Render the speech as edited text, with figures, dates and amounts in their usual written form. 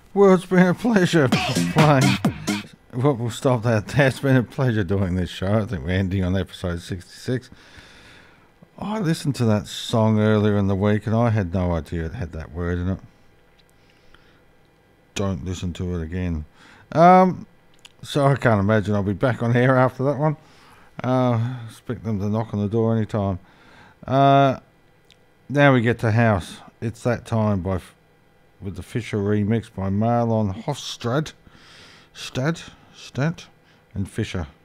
Well, it's been a pleasure playing. Well, we'll stop that. It's been a pleasure doing this show. I think we're ending on episode 66. I listened to that song earlier in the week and I had no idea it had that word in it. Don't listen to it again. So I can't imagine I'll be back on air after that one. Expect them to knock on the door anytime. Now we get to House. It's That Time with the Fisher remix by Marlon Hofstad, and Fisher.